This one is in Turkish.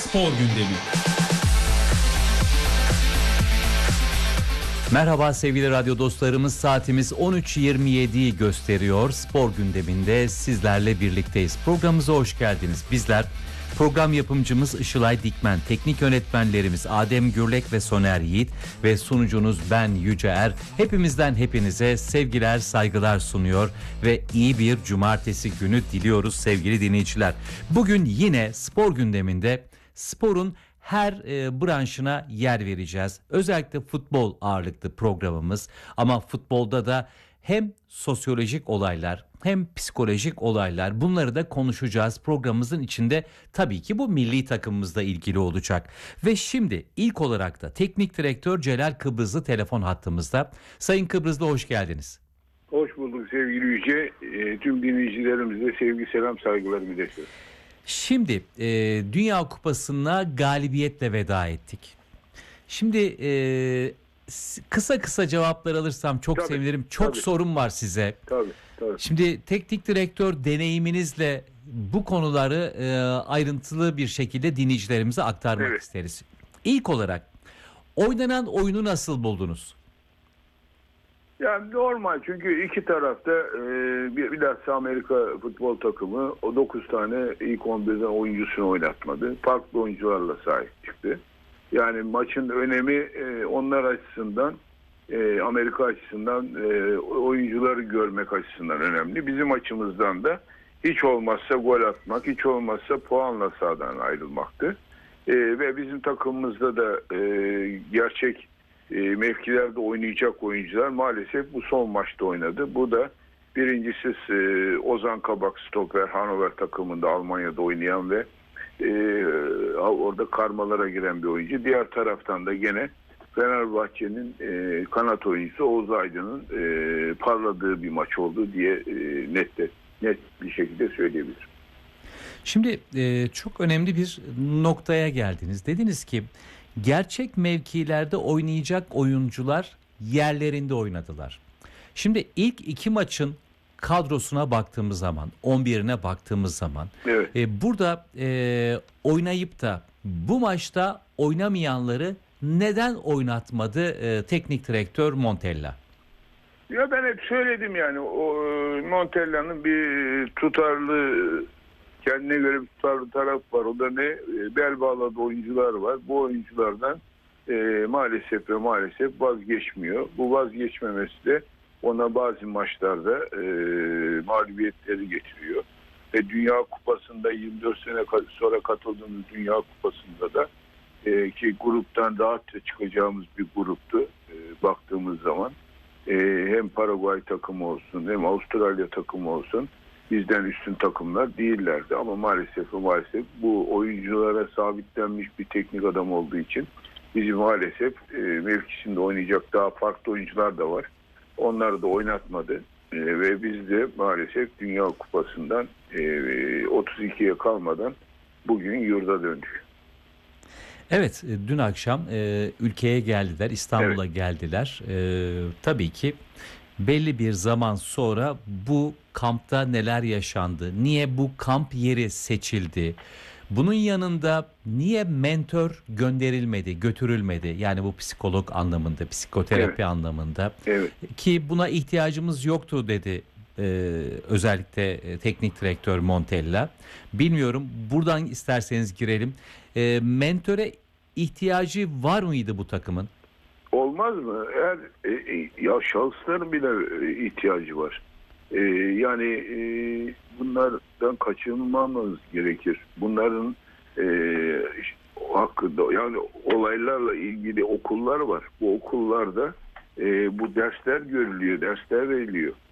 Spor gündemi. Merhaba sevgili radyo dostlarımız, saatimiz 13.27'yi gösteriyor. Spor gündeminde sizlerle birlikteyiz. Programımıza hoş geldiniz. Bizler program yapımcımız Işılay Dikmen, teknik yönetmenlerimiz Adem Gürlek ve Soner Yiğit ve sunucunuz ben Yüce Er. Hepimizden hepinize sevgiler, saygılar sunuyor ve iyi bir cumartesi günü diliyoruz sevgili dinleyiciler. Bugün yine spor gündeminde sporun her branşına yer vereceğiz. Özellikle futbol ağırlıklı programımız, ama futbolda da hem sosyolojik olaylar hem psikolojik olaylar, bunları da konuşacağız. Programımızın içinde tabii ki bu milli takımımızla ilgili olacak. Ve şimdi ilk olarak da teknik direktör Celal Kıbrızlı telefon hattımızda. Sayın Kıbrızlı, hoş geldiniz. Hoş bulduk sevgili Yüce. Tüm dinleyicilerimize sevgi, selam, saygılar iletiyorum. Şimdi Dünya Kupası'na galibiyetle veda ettik. Şimdi kısa kısa cevaplar alırsam çok sevinirim. Çok sorum var size. Tabii. Şimdi teknik direktör deneyiminizle bu konuları ayrıntılı bir şekilde dinleyicilerimize aktarmak isteriz. İlk olarak oynanan oyunu nasıl buldunuz? Yani normal, çünkü iki tarafta bilhassa Amerika futbol takımı o 9 tane ilk 11'den oyuncusunu oynatmadı. Farklı oyuncularla sahip çıktı. Yani maçın önemi onlar açısından, Amerika açısından, oyuncuları görmek açısından önemli. Bizim açımızdan da hiç olmazsa gol atmak, hiç olmazsa puanla sahadan ayrılmaktı. Ve bizim takımımızda da gerçek mevkilerde oynayacak oyuncular maalesef bu son maçta oynadı. Bu da birincisi Ozan Kabak, stoper, Hannover takımında Almanya'da oynayan ve orada karmalara giren bir oyuncu. Diğer taraftan da gene Fenerbahçe'nin kanat oyuncusu Oğuz Aydın'ın parladığı bir maç oldu diye net bir şekilde söyleyebilirim. Şimdi çok önemli bir noktaya geldiniz. Dediniz ki gerçek mevkilerde oynayacak oyuncular yerlerinde oynadılar. Şimdi ilk iki maçın kadrosuna baktığımız zaman, 11'ine baktığımız zaman, burada oynayıp da bu maçta oynamayanları neden oynatmadı teknik direktör Montella? Ya ben hep söyledim, yani o Montella'nın bir tutarlı, kendine göre bir tutarlı taraf var. O da ne? Bel bağladığı oyuncular var. Bu oyunculardan maalesef vazgeçmiyor. Bu vazgeçmemesi de ona bazı maçlarda mağlubiyetleri getiriyor. Ve Dünya Kupası'nda 24 sene sonra katıldığımız Dünya Kupası'nda da ki gruptan rahat çıkacağımız bir gruptu baktığımız zaman. Hem Paraguay takımı olsun hem Avustralya takımı olsun bizden üstün takımlar değillerdi, ama maalesef bu oyunculara sabitlenmiş bir teknik adam olduğu için bizi maalesef mevkisinde oynayacak daha farklı oyuncular da var. Onları da oynatmadı ve biz de maalesef Dünya Kupası'ndan 32'ye kalmadan bugün yurda döndük. Evet, dün akşam ülkeye geldiler, İstanbul'a geldiler. Tabii ki belli bir zaman sonra bu kampta neler yaşandı? Niye bu kamp yeri seçildi? Bunun yanında niye mentor götürülmedi? Yani bu psikolog anlamında, psikoterapi anlamında. Ki buna ihtiyacımız yoktu dedi özellikle teknik direktör Montella. Bilmiyorum, buradan isterseniz girelim. Mentöre ihtiyacı var mıydı bu takımın? Olmaz mı? Ya şahısların bile ihtiyacı var. Yani bunlardan kaçınmamamız gerekir. Bunların hakkında, yani olaylarla ilgili okullar var. Bu okullarda bu dersler görülüyor, dersler veriliyor.